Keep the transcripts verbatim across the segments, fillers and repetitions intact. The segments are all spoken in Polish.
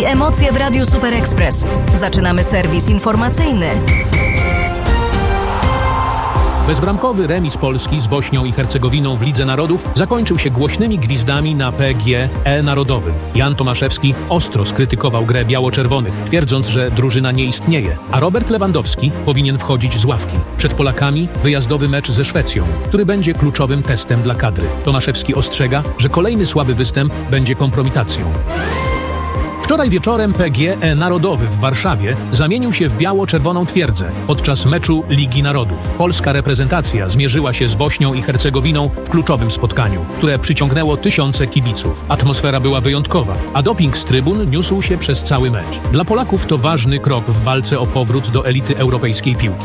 i emocje w Radiu Super Express. Zaczynamy serwis informacyjny. Bezbramkowy remis Polski z Bośnią i Hercegowiną w Lidze Narodów zakończył się głośnymi gwizdami na P G E Narodowym. Jan Tomaszewski ostro skrytykował grę biało-czerwonych, twierdząc, że drużyna nie istnieje, a Robert Lewandowski powinien wchodzić z ławki. Przed Polakami wyjazdowy mecz ze Szwecją, który będzie kluczowym testem dla kadry. Tomaszewski ostrzega, że kolejny słaby występ będzie kompromitacją. Wczoraj wieczorem P G E Narodowy w Warszawie zamienił się w biało-czerwoną twierdzę podczas meczu Ligi Narodów. Polska reprezentacja zmierzyła się z Bośnią i Hercegowiną w kluczowym spotkaniu, które przyciągnęło tysiące kibiców. Atmosfera była wyjątkowa, a doping z trybun niósł się przez cały mecz. Dla Polaków to ważny krok w walce o powrót do elity europejskiej piłki.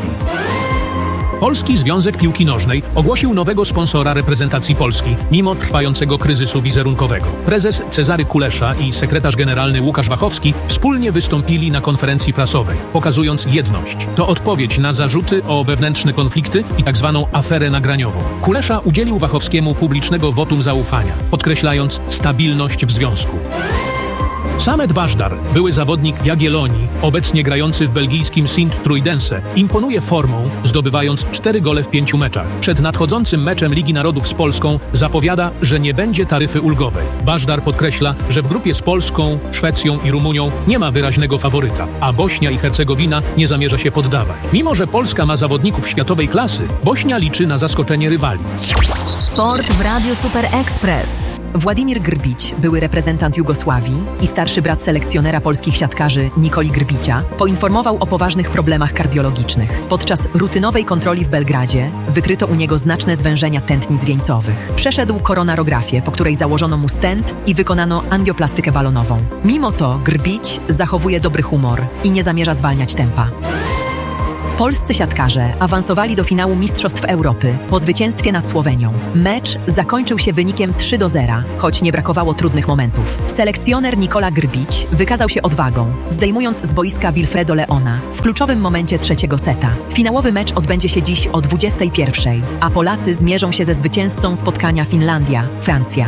Polski Związek Piłki Nożnej ogłosił nowego sponsora reprezentacji Polski, mimo trwającego kryzysu wizerunkowego. Prezes Cezary Kulesza i sekretarz generalny Łukasz Wachowski wspólnie wystąpili na konferencji prasowej, pokazując jedność. To odpowiedź na zarzuty o wewnętrzne konflikty i tzw. aferę nagraniową. Kulesza udzielił Wachowskiemu publicznego wotum zaufania, podkreślając stabilność w związku. Samet Bażdar, były zawodnik Jagiellonii, obecnie grający w belgijskim Sint-Truidense, imponuje formą, zdobywając cztery gole w pięciu meczach. Przed nadchodzącym meczem Ligi Narodów z Polską zapowiada, że nie będzie taryfy ulgowej. Bażdar podkreśla, że w grupie z Polską, Szwecją i Rumunią nie ma wyraźnego faworyta, a Bośnia i Hercegowina nie zamierza się poddawać. Mimo że Polska ma zawodników światowej klasy, Bośnia liczy na zaskoczenie rywali. Sport w Radiu Super Express. Władimir Grbić, były reprezentant Jugosławii i starszy brat selekcjonera polskich siatkarzy Nikoli Grbicia, poinformował o poważnych problemach kardiologicznych. Podczas rutynowej kontroli w Belgradzie wykryto u niego znaczne zwężenia tętnic wieńcowych. Przeszedł koronarografię, po której założono mu stent i wykonano angioplastykę balonową. Mimo to Grbić zachowuje dobry humor i nie zamierza zwalniać tempa. Polscy siatkarze awansowali do finału Mistrzostw Europy po zwycięstwie nad Słowenią. Mecz zakończył się wynikiem trzy do zera, choć nie brakowało trudnych momentów. Selekcjoner Nikola Grbić wykazał się odwagą, zdejmując z boiska Wilfredo Leona w kluczowym momencie trzeciego seta. Finałowy mecz odbędzie się dziś o dwudziestej pierwszej, a Polacy zmierzą się ze zwycięzcą spotkania Finlandia-Francja.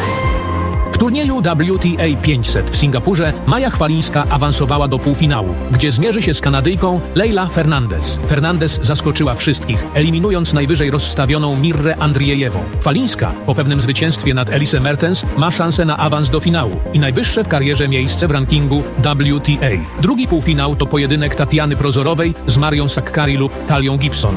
W turnieju W T A pięćset w Singapurze Maja Chwalińska awansowała do półfinału, gdzie zmierzy się z Kanadyjką Leila Fernandez. Fernandez zaskoczyła wszystkich, eliminując najwyżej rozstawioną Mirrę Andrijejewą. Chwalińska po pewnym zwycięstwie nad Elise Mertens ma szansę na awans do finału i najwyższe w karierze miejsce w rankingu W T A. Drugi półfinał to pojedynek Tatiany Prozorowej z Marią Sakkari lub Talią Gibson.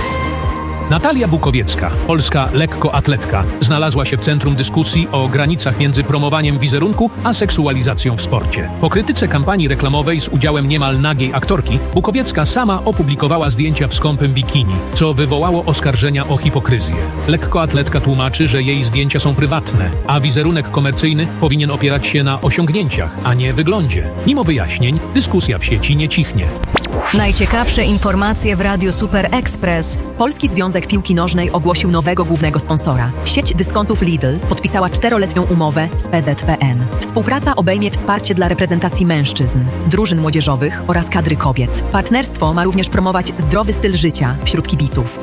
Natalia Bukowiecka, polska lekkoatletka, znalazła się w centrum dyskusji o granicach między promowaniem wizerunku a seksualizacją w sporcie. Po krytyce kampanii reklamowej z udziałem niemal nagiej aktorki, Bukowiecka sama opublikowała zdjęcia w skąpym bikini, co wywołało oskarżenia o hipokryzję. Lekkoatletka tłumaczy, że jej zdjęcia są prywatne, a wizerunek komercyjny powinien opierać się na osiągnięciach, a nie wyglądzie. Mimo wyjaśnień, dyskusja w sieci nie cichnie. Najciekawsze informacje w Radiu Super Express. Polski Związek Piłki Nożnej ogłosił nowego głównego sponsora. Sieć dyskontów Lidl podpisała czteroletnią umowę z P Z P N. Współpraca obejmie wsparcie dla reprezentacji mężczyzn, drużyn młodzieżowych oraz kadry kobiet. Partnerstwo ma również promować zdrowy styl życia wśród kibiców.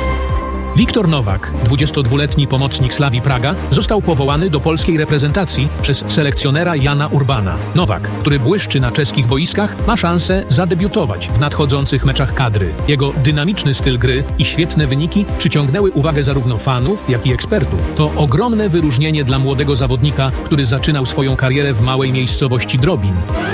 Wiktor Nowak, dwudziestodwuletni pomocnik Slavii Praga, został powołany do polskiej reprezentacji przez selekcjonera Jana Urbana. Nowak, który błyszczy na czeskich boiskach, ma szansę zadebiutować w nadchodzących meczach kadry. Jego dynamiczny styl gry i świetne wyniki przyciągnęły uwagę zarówno fanów, jak i ekspertów. To ogromne wyróżnienie dla młodego zawodnika, który zaczynał swoją karierę w małej miejscowości Drobin.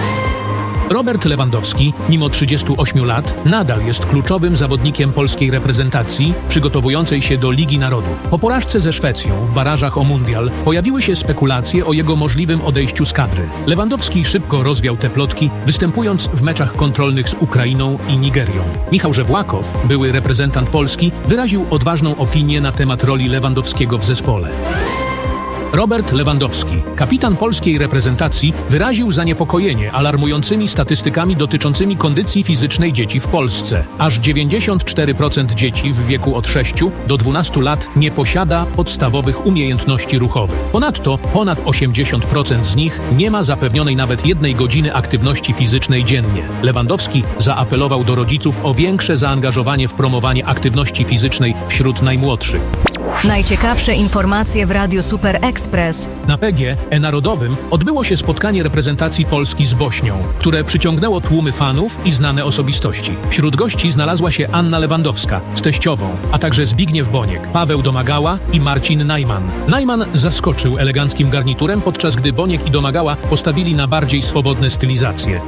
Robert Lewandowski, mimo trzydziestu ośmiu lat, nadal jest kluczowym zawodnikiem polskiej reprezentacji przygotowującej się do Ligi Narodów. Po porażce ze Szwecją w barażach o mundial pojawiły się spekulacje o jego możliwym odejściu z kadry. Lewandowski szybko rozwiał te plotki, występując w meczach kontrolnych z Ukrainą i Nigerią. Michał Żewłakow, były reprezentant Polski, wyraził odważną opinię na temat roli Lewandowskiego w zespole. Robert Lewandowski, kapitan polskiej reprezentacji, wyraził zaniepokojenie alarmującymi statystykami dotyczącymi kondycji fizycznej dzieci w Polsce. Aż dziewięćdziesiąt cztery procent dzieci w wieku od sześciu do dwunastu lat nie posiada podstawowych umiejętności ruchowych. Ponadto ponad osiemdziesiąt procent z nich nie ma zapewnionej nawet jednej godziny aktywności fizycznej dziennie. Lewandowski zaapelował do rodziców o większe zaangażowanie w promowanie aktywności fizycznej wśród najmłodszych. Najciekawsze informacje w Radiu Super Express. Na P G E-Narodowym odbyło się spotkanie reprezentacji Polski z Bośnią, które przyciągnęło tłumy fanów i znane osobistości. Wśród gości znalazła się Anna Lewandowska z teściową, a także Zbigniew Boniek, Paweł Domagała i Marcin Najman. Najman zaskoczył eleganckim garniturem, podczas gdy Boniek i Domagała postawili na bardziej swobodne stylizacje.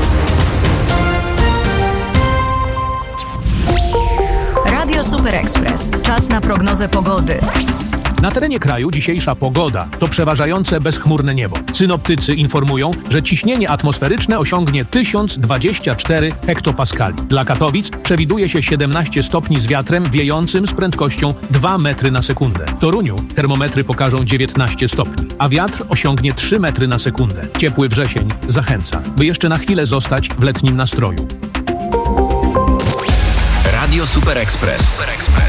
Radio Super Express. Czas na prognozę pogody. Na terenie kraju dzisiejsza pogoda to przeważające bezchmurne niebo. Synoptycy informują, że ciśnienie atmosferyczne osiągnie tysiąc dwadzieścia cztery hektopaskali. Dla Katowic przewiduje się siedemnaście stopni z wiatrem wiejącym z prędkością dwa metry na sekundę. W Toruniu termometry pokażą dziewiętnaście stopni, a wiatr osiągnie trzy metry na sekundę. Ciepły wrzesień zachęca, by jeszcze na chwilę zostać w letnim nastroju. Radio Super Express. Super Express.